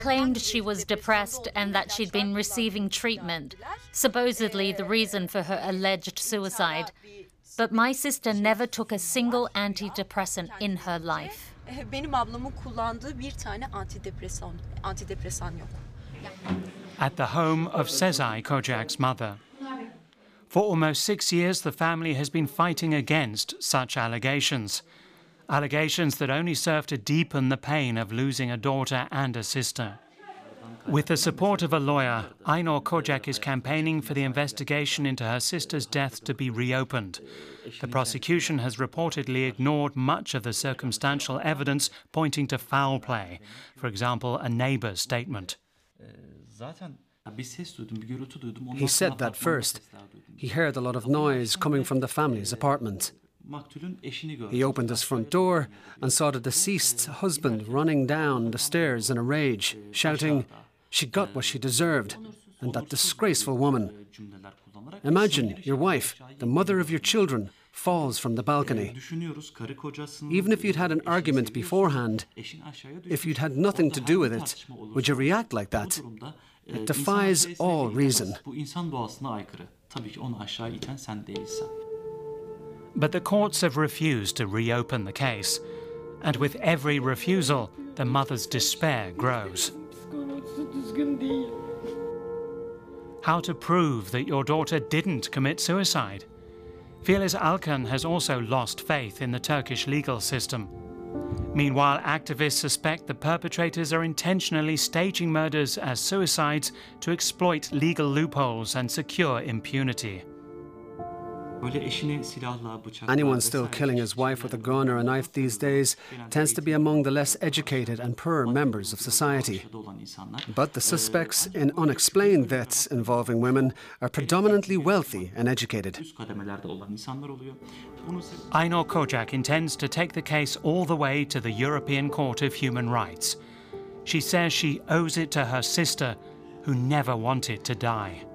Claimed she was depressed and that she'd been receiving treatment, supposedly the reason for her alleged suicide. But my sister never took a single antidepressant in her life. Benim ablamın kullandığı bir tane antidepresan yok. At the home of Sezai Kojak's mother. For almost 6 years, the family has been fighting against such allegations. Allegations that only serve to deepen the pain of losing a daughter and a sister. With the support of a lawyer, Ainur Kojak is campaigning for the investigation into her sister's death to be reopened. The prosecution has reportedly ignored much of the circumstantial evidence pointing to foul play, for example, a neighbour's statement. He said that first. He heard a lot of noise coming from the family's apartment. He opened his front door and saw the deceased's husband running down the stairs in a rage, shouting, "She got what she deserved, and that disgraceful woman." Imagine your wife, the mother of your children, falls from the balcony. Even if you'd had an argument beforehand, if you'd had nothing to do with it, would you react like that? It defies all reason. But the courts have refused to reopen the case, and with every refusal, the mother's despair grows. How to prove that your daughter didn't commit suicide? Filiz Alkan has also lost faith in the Turkish legal system. Meanwhile, activists suspect the perpetrators are intentionally staging murders as suicides to exploit legal loopholes and secure impunity. Anyone still killing his wife with a gun or a knife these days tends to be among the less educated and poorer members of society. But the suspects in unexplained deaths involving women are predominantly wealthy and educated. Ainur Kojak intends to take the case all the way to the European Court of Human Rights. She says she owes it to her sister, who never wanted to die.